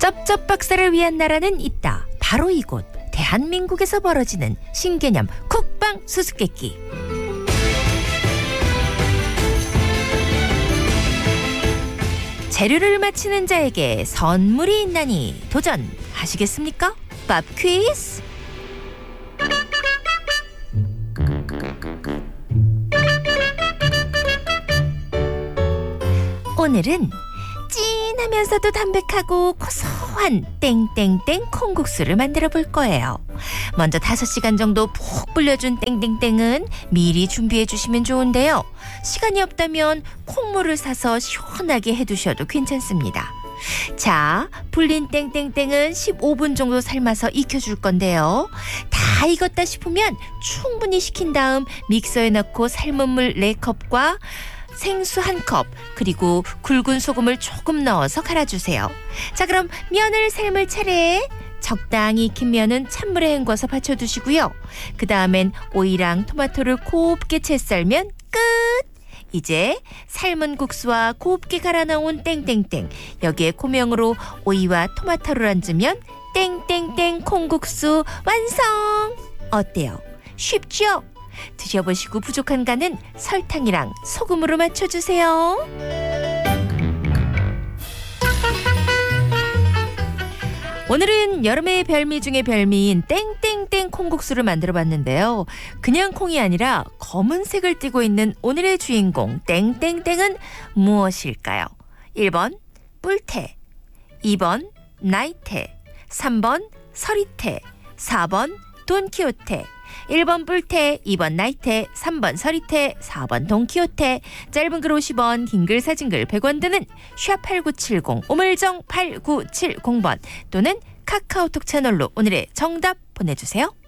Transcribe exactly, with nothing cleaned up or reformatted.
쩝쩝 박사를 위한 나라는 있다. 바로 이곳 대한민국에서 벌어지는 신개념 쿡방 수수께끼. 재료를 맞히는 자에게 선물이 있나니 도전하시겠습니까? 밥 퀴즈. 오늘은 진하면서도 담백하고 고소한 땡땡땡 콩국수를 만들어 볼 거예요. 먼저 다섯 시간 정도 푹 불려준 땡땡땡은 미리 준비해 주시면 좋은데요. 시간이 없다면 콩물을 사서 시원하게 해두셔도 괜찮습니다. 자, 불린 땡땡땡은 십오 분 정도 삶아서 익혀줄 건데요. 다 익었다 싶으면 충분히 식힌 다음 믹서에 넣고 삶은 물 네 컵과 생수 한 컵, 그리고 굵은 소금을 조금 넣어서 갈아주세요. 자, 그럼 면을 삶을 차례. 적당히 익힌 면은 찬물에 헹궈서 받쳐두시고요. 그 다음엔 오이랑 토마토를 곱게 채 썰면 끝! 이제 삶은 국수와 곱게 갈아 넣은 땡땡땡, 여기에 고명으로 오이와 토마토를 얹으면 땡땡땡 콩국수 완성! 어때요? 쉽죠? 드셔보시고 부족한 간은 설탕이랑 소금으로 맞춰주세요. 오늘은 여름의 별미 중에 별미인 땡땡땡 콩국수를 만들어봤는데요. 그냥 콩이 아니라 검은색을 띠고 있는 오늘의 주인공 땡땡땡은 무엇일까요? 일 번 뿔테, 이 번 나이테, 삼 번 서리테, 사 번 돈키호테. 일 번 뿔테, 이 번 나이테, 삼 번 서리테, 사 번 돈키호테. 짧은 글 오십 원, 긴 글 사진 글 백 원 드는 샵 팔구칠공, 오물정 팔구칠공 번 또는 카카오톡 채널로 오늘의 정답 보내주세요.